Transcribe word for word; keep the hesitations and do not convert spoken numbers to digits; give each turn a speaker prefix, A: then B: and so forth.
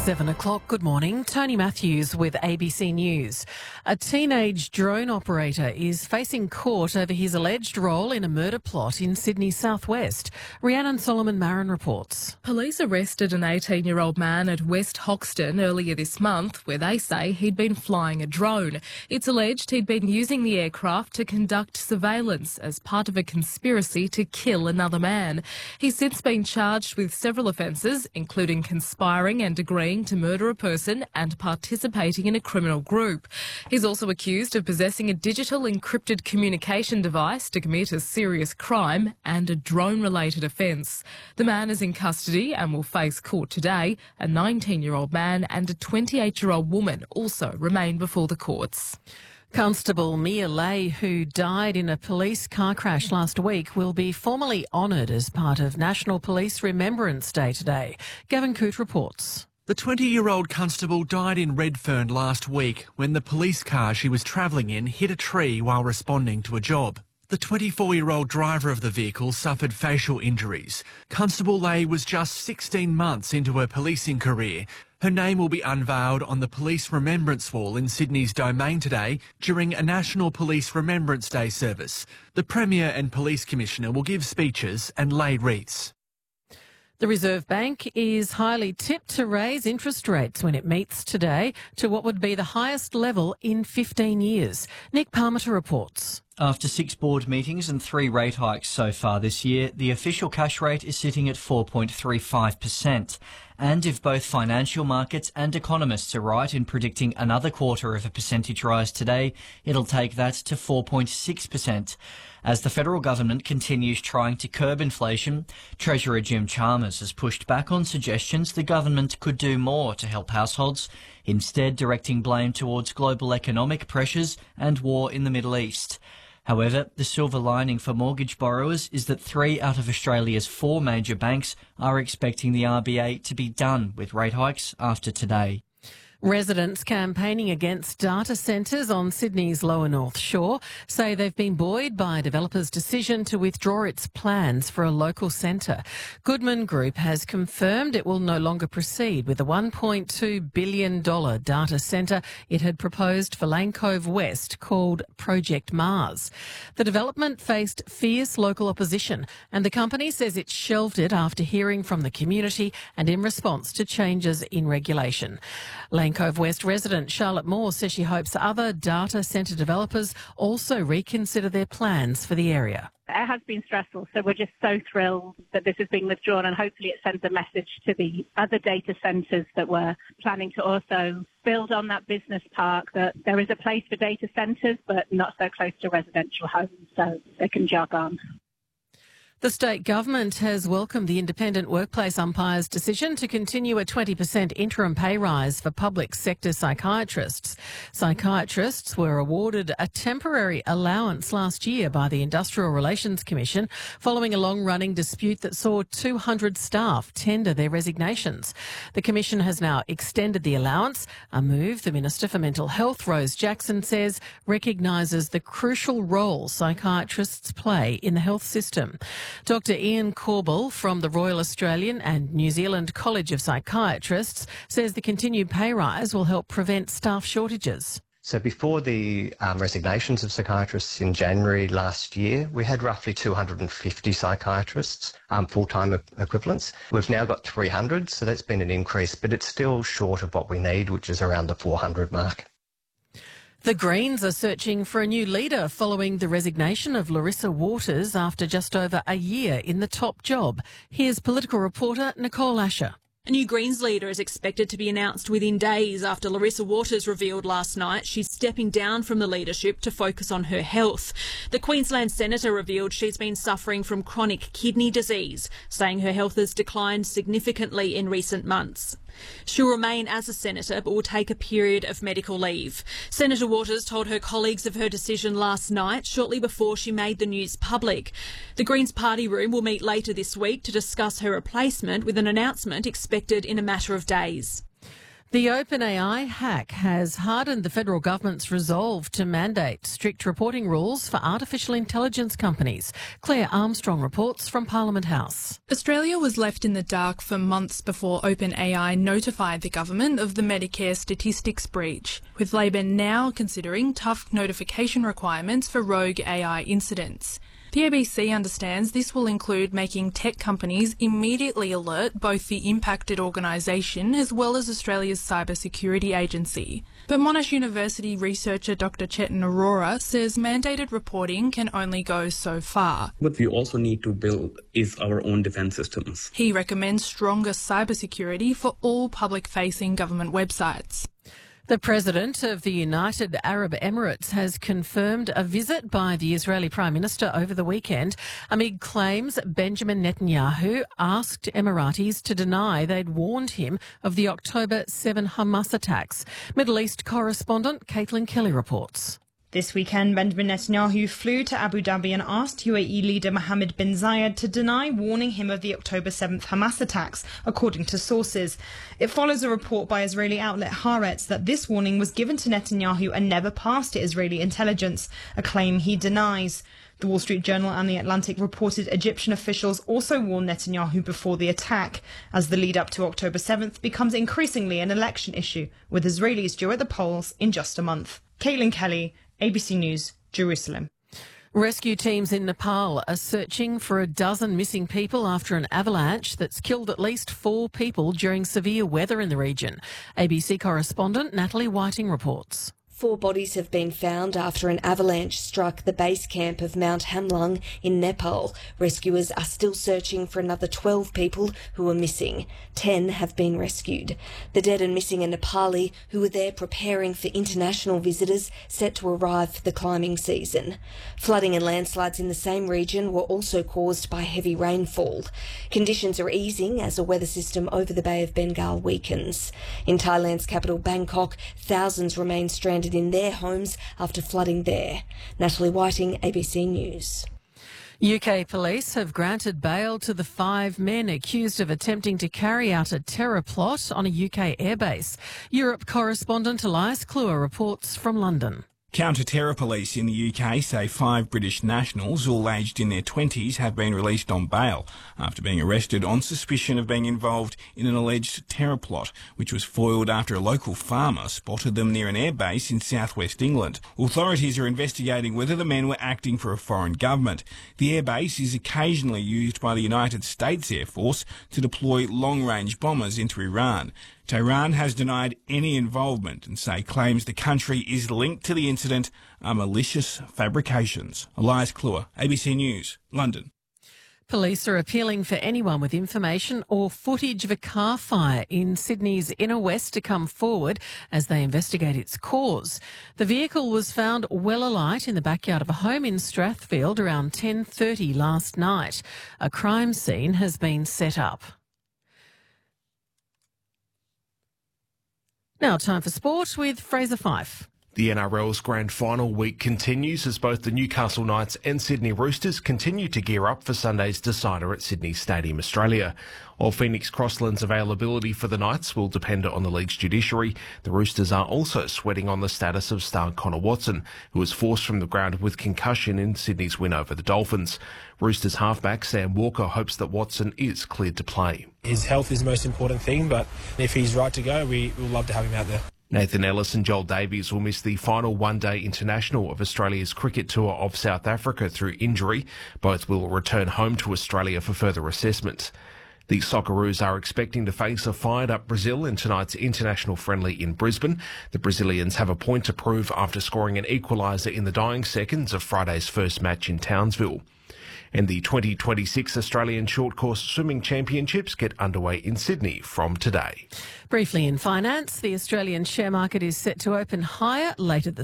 A: Seven o'clock. Good morning. Tony Matthews with A B C News. A teenage drone operator is facing court over his alleged role in a murder plot in Sydney's southwest. Rhiannon Solomon-Marin reports.
B: Police arrested an eighteen-year-old man at West Hoxton earlier this month, where they say he'd been flying a drone. It's alleged he'd been using the aircraft to conduct surveillance as part of a conspiracy to kill another man. He's since been charged with several offences, including conspiring and agreeing to murder a person and participating in a criminal group. He's also accused of possessing a digital encrypted communication device to commit a serious crime and a drone-related offence. The man is in custody and will face court today. A nineteen-year-old man and a twenty-eight-year-old woman also remain before the courts.
A: Constable Mia Lay, who died in a police car crash last week, will be formally honoured as part of National Police Remembrance Day today. Gavin Coote reports.
C: The twenty-year-old constable died in Redfern last week when the police car she was travelling in hit a tree while responding to a job. The twenty-four-year-old driver of the vehicle suffered facial injuries. Constable Lay was just sixteen months into her policing career. Her name will be unveiled on the Police Remembrance Wall in Sydney's Domain today during a National Police Remembrance Day service. The Premier and Police Commissioner will give speeches and lay wreaths.
A: The Reserve Bank is highly tipped to raise interest rates when it meets today to what would be the highest level in fifteen years. Nick Parmiter reports.
D: After six board meetings and three rate hikes so far this year, the official cash rate is sitting at four point three five percent. And if both financial markets and economists are right in predicting another quarter of a percentage rise today, it'll take that to four point six percent. As the federal government continues trying to curb inflation, Treasurer Jim Chalmers has pushed back on suggestions the government could do more to help households, instead directing blame towards global economic pressures and war in the Middle East. However, the silver lining for mortgage borrowers is that three out of Australia's four major banks are expecting the R B A to be done with rate hikes after today.
A: Residents campaigning against data centres on Sydney's Lower North Shore say they've been buoyed by a developer's decision to withdraw its plans for a local centre. Goodman Group has confirmed it will no longer proceed with the one point two billion dollars data centre it had proposed for Lane Cove West called Project Mars. The development faced fierce local opposition and the company says it shelved it after hearing from the community and in response to changes in regulation. Lane Cove West resident Charlotte Moore says she hopes other data centre developers also reconsider their plans for the area.
E: It has been stressful, so we're just so thrilled that this is being withdrawn and hopefully it sends a message to the other data centres that we're planning to also build on that business park that there is a place for data centres but not so close to residential homes so they can jog on.
A: The state government has welcomed the Independent Workplace Umpire's decision to continue a twenty percent interim pay rise for public sector psychiatrists. Psychiatrists were awarded a temporary allowance last year by the Industrial Relations Commission following a long-running dispute that saw two hundred staff tender their resignations. The Commission has now extended the allowance, a move the Minister for Mental Health, Rose Jackson, says recognises the crucial role psychiatrists play in the health system. Doctor Ian Corbell from the Royal Australian and New Zealand College of Psychiatrists says the continued pay rise will help prevent staff shortages.
F: So before the um, resignations of psychiatrists in January last year, we had roughly two hundred fifty psychiatrists, um, full-time equivalents. We've now got three hundred, so that's been an increase, but it's still short of what we need, which is around the four hundred mark.
A: The Greens are searching for a new leader following the resignation of Larissa Waters after just over a year in the top job. Here's political reporter Nicole Asher.
G: A new Greens leader is expected to be announced within days after Larissa Waters revealed last night she's stepping down from the leadership to focus on her health. The Queensland Senator revealed she's been suffering from chronic kidney disease, saying her health has declined significantly in recent months. She'll remain as a senator but will take a period of medical leave. Senator Waters told her colleagues of her decision last night, shortly before she made the news public. The Greens party room will meet later this week to discuss her replacement, with an announcement expected in a matter of days.
A: The OpenAI hack has hardened the federal government's resolve to mandate strict reporting rules for artificial intelligence companies. Claire Armstrong reports from Parliament House.
H: Australia was left in the dark for months before OpenAI notified the government of the Medicare statistics breach, with Labor now considering tough notification requirements for rogue A I incidents. The A B C understands this will include making tech companies immediately alert both the impacted organisation as well as Australia's cybersecurity agency. But Monash University researcher Doctor Chetan Arora says mandated reporting can only go so far.
I: What we also need to build is our own defence systems.
H: He recommends stronger cybersecurity for all public-facing government websites.
A: The President of the United Arab Emirates has confirmed a visit by the Israeli Prime Minister over the weekend amid claims Benjamin Netanyahu asked Emiratis to deny they'd warned him of the October seventh Hamas attacks. Middle East correspondent Caitlin Kelly reports.
J: This weekend, Benjamin Netanyahu flew to Abu Dhabi and asked U A E leader Mohammed bin Zayed to deny warning him of the October seventh Hamas attacks, according to sources. It follows a report by Israeli outlet Haaretz that this warning was given to Netanyahu and never passed to Israeli intelligence, a claim he denies. The Wall Street Journal and The Atlantic reported Egyptian officials also warned Netanyahu before the attack, as the lead up to October seventh becomes increasingly an election issue, with Israelis due at the polls in just a month. Caitlin Kelly, A B C News, Jerusalem.
A: Rescue teams in Nepal are searching for a dozen missing people after an avalanche that's killed at least four people during severe weather in the region. A B C correspondent Natalie Whiting reports.
K: Four bodies have been found after an avalanche struck the base camp of Mount Hamlung in Nepal. Rescuers are still searching for another twelve people who are missing. Ten have been rescued. The dead and missing are Nepali, who were there preparing for international visitors set to arrive for the climbing season. Flooding and landslides in the same region were also caused by heavy rainfall. Conditions are easing as a weather system over the Bay of Bengal weakens. In Thailand's capital Bangkok, thousands remain stranded in their homes after flooding there. Natalie Whiting, A B C News.
A: U K police have granted bail to the five men accused of attempting to carry out a terror plot on a U K airbase. Europe correspondent Elias Kluwer reports from London.
L: Counter-terror police in the U K say five British nationals, all aged in their twenties, have been released on bail after being arrested on suspicion of being involved in an alleged terror plot, which was foiled after a local farmer spotted them near an airbase in southwest England. Authorities are investigating whether the men were acting for a foreign government. The airbase is occasionally used by the United States Air Force to deploy long-range bombers into Iran. Tehran has denied any involvement and say claims the country is linked to the incident are malicious fabrications. Elias Kluwer, A B C News, London.
A: Police are appealing for anyone with information or footage of a car fire in Sydney's inner west to come forward as they investigate its cause. The vehicle was found well alight in the backyard of a home in Strathfield around ten thirty last night. A crime scene has been set up. Now time for sport with Fraser Fife.
M: The N R L's grand final week continues as both the Newcastle Knights and Sydney Roosters continue to gear up for Sunday's decider at Sydney Stadium, Australia. While Phoenix Crossland's availability for the Knights will depend on the league's judiciary, the Roosters are also sweating on the status of star Connor Watson, who was forced from the ground with concussion in Sydney's win over the Dolphins. Roosters halfback Sam Walker hopes that Watson is cleared to play.
N: His health is the most important thing, but if he's right to go, we would love to have him out there.
M: Nathan Ellis and Joel Davies will miss the final one-day international of Australia's cricket tour of South Africa through injury. Both will return home to Australia for further assessment. The Socceroos are expecting to face a fired-up Brazil in tonight's international friendly in Brisbane. The Brazilians have a point to prove after scoring an equaliser in the dying seconds of Friday's first match in Townsville. And the twenty twenty-six Australian Short Course Swimming Championships get underway in Sydney from today.
A: Briefly in finance, the Australian share market is set to open higher later this